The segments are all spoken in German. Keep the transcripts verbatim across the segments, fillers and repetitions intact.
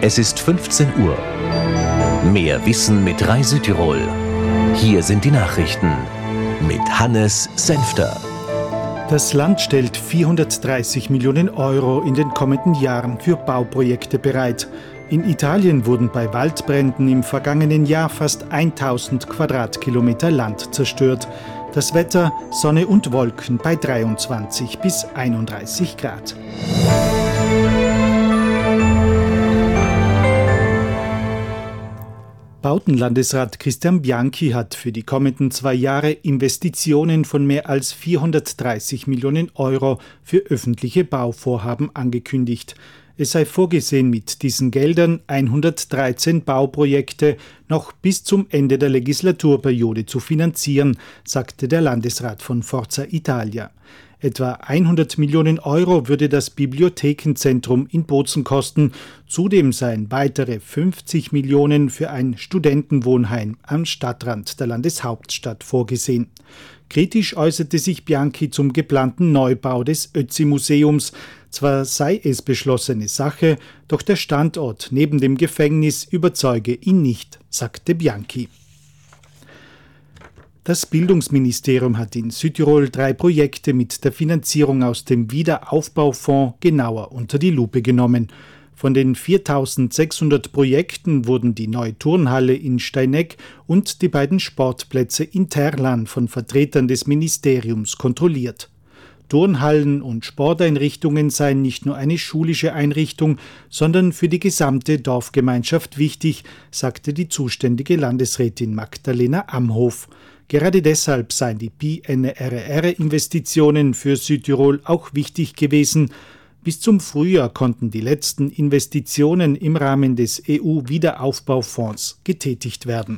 Es ist fünfzehn Uhr. Mehr Wissen mit Rai Südtirol. Hier sind die Nachrichten mit Hannes Senfter. Das Land stellt vierhundertdreißig Millionen Euro in den kommenden Jahren für Bauprojekte bereit. In Italien wurden bei Waldbränden im vergangenen Jahr fast tausend Quadratkilometer Land zerstört. Das Wetter, Sonne und Wolken bei dreiundzwanzig bis einunddreißig Grad. Bautenlandesrat Christian Bianchi hat für die kommenden zwei Jahre Investitionen von mehr als vierhundertdreißig Millionen Euro für öffentliche Bauvorhaben angekündigt. Es sei vorgesehen, mit diesen Geldern hundertdreizehn Bauprojekte noch bis zum Ende der Legislaturperiode zu finanzieren, sagte der Landesrat von Forza Italia. Etwa hundert Millionen Euro würde das Bibliothekenzentrum in Bozen kosten. Zudem seien weitere fünfzig Millionen für ein Studentenwohnheim am Stadtrand der Landeshauptstadt vorgesehen. Kritisch äußerte sich Bianchi zum geplanten Neubau des Ötzi-Museums. Zwar sei es beschlossene Sache, doch der Standort neben dem Gefängnis überzeuge ihn nicht, sagte Bianchi. Das Bildungsministerium hat in Südtirol drei Projekte mit der Finanzierung aus dem Wiederaufbaufonds genauer unter die Lupe genommen. Von den viertausendsechshundert Projekten wurden die neue Turnhalle in Steineck und die beiden Sportplätze in Terlan von Vertretern des Ministeriums kontrolliert. Turnhallen und Sporteinrichtungen seien nicht nur eine schulische Einrichtung, sondern für die gesamte Dorfgemeinschaft wichtig, sagte die zuständige Landesrätin Magdalena Amhof. Gerade deshalb seien die P N R R-Investitionen für Südtirol auch wichtig gewesen. Bis zum Frühjahr konnten die letzten Investitionen im Rahmen des E U-Wiederaufbaufonds getätigt werden.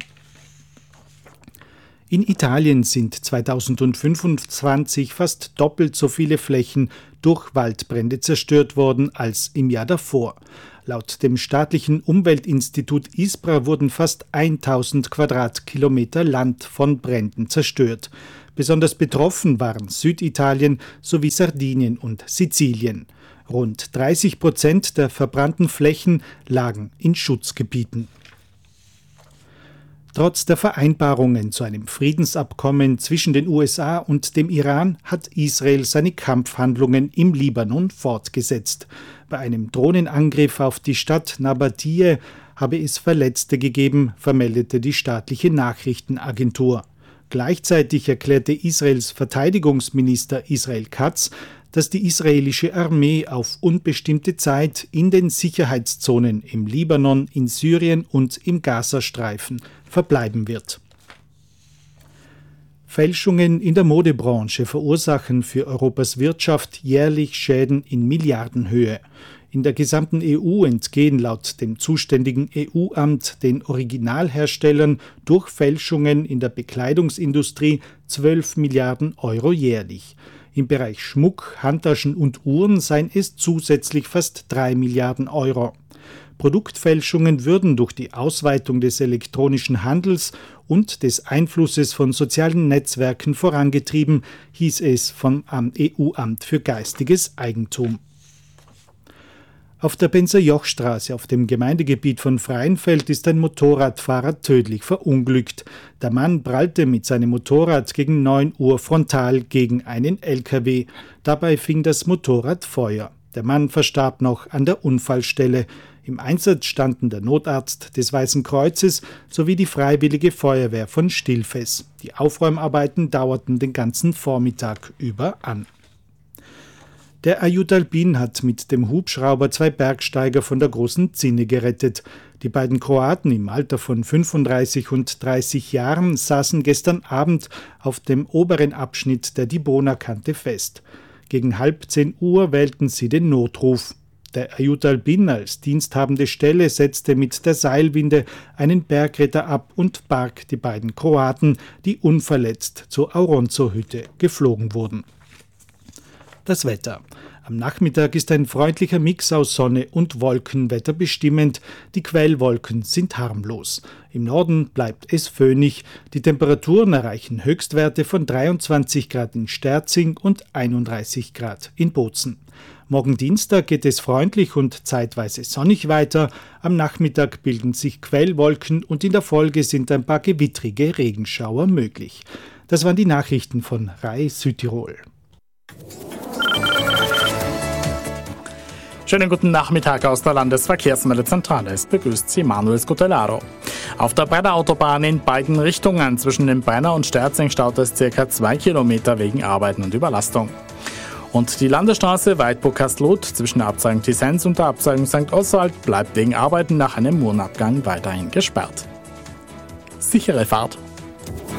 In Italien sind zweitausendfünfundzwanzig fast doppelt so viele Flächen durch Waldbrände zerstört worden als im Jahr davor. Laut dem staatlichen Umweltinstitut ISPRA wurden fast tausend Quadratkilometer Land von Bränden zerstört. Besonders betroffen waren Süditalien sowie Sardinien und Sizilien. Rund dreißig Prozent der verbrannten Flächen lagen in Schutzgebieten. Trotz der Vereinbarungen zu einem Friedensabkommen zwischen den U S A und dem Iran hat Israel seine Kampfhandlungen im Libanon fortgesetzt. Bei einem Drohnenangriff auf die Stadt Nabatiyeh habe es Verletzte gegeben, vermeldete die staatliche Nachrichtenagentur. Gleichzeitig erklärte Israels Verteidigungsminister Israel Katz, dass die israelische Armee auf unbestimmte Zeit in den Sicherheitszonen im Libanon, in Syrien und im Gazastreifen verbleiben wird. Fälschungen in der Modebranche verursachen für Europas Wirtschaft jährlich Schäden in Milliardenhöhe. In der gesamten E U entgehen laut dem zuständigen E U-Amt den Originalherstellern durch Fälschungen in der Bekleidungsindustrie zwölf Milliarden Euro jährlich. Im Bereich Schmuck, Handtaschen und Uhren seien es zusätzlich fast drei Milliarden Euro. Produktfälschungen würden durch die Ausweitung des elektronischen Handels und des Einflusses von sozialen Netzwerken vorangetrieben, hieß es vom E U-Amt für geistiges Eigentum. Auf der Benser-Joch-Straße auf dem Gemeindegebiet von Freienfeld ist ein Motorradfahrer tödlich verunglückt. Der Mann prallte mit seinem Motorrad gegen neun Uhr frontal gegen einen L K W. Dabei fing das Motorrad Feuer. Der Mann verstarb noch an der Unfallstelle. Im Einsatz standen der Notarzt des Weißen Kreuzes sowie die Freiwillige Feuerwehr von Stilfes. Die Aufräumarbeiten dauerten den ganzen Vormittag über an. Der Aaiún Alpin hat mit dem Hubschrauber zwei Bergsteiger von der Großen Zinne gerettet. Die beiden Kroaten im Alter von fünfunddreißig und dreißig Jahren saßen gestern Abend auf dem oberen Abschnitt der Dibona-Kante fest. Gegen halb zehn Uhr wählten sie den Notruf. Der Aaiún Alpin als diensthabende Stelle setzte mit der Seilwinde einen Bergretter ab und barg die beiden Kroaten, die unverletzt zur Auronzo-Hütte geflogen wurden. Das Wetter. Am Nachmittag ist ein freundlicher Mix aus Sonne und Wolkenwetter bestimmend. Die Quellwolken sind harmlos. Im Norden bleibt es föhnig. Die Temperaturen erreichen Höchstwerte von dreiundzwanzig Grad in Sterzing und einunddreißig Grad in Bozen. Morgen Dienstag geht es freundlich und zeitweise sonnig weiter. Am Nachmittag bilden sich Quellwolken und in der Folge sind ein paar gewittrige Regenschauer möglich. Das waren die Nachrichten von R A I Südtirol. Schönen guten Nachmittag aus der Landesverkehrsmeldezentrale. Es begrüßt Sie Manuel Scutellaro. Auf der Brenner Autobahn in beiden Richtungen zwischen dem Brenner und Sterzing staut es ca. zwei Kilometer wegen Arbeiten und Überlastung. Und die Landesstraße Weidburg-Kastelruth zwischen der Abzweigung Tissenz und der Abzweigung Sankt Oswald bleibt wegen Arbeiten nach einem Murenabgang weiterhin gesperrt. Sichere Fahrt!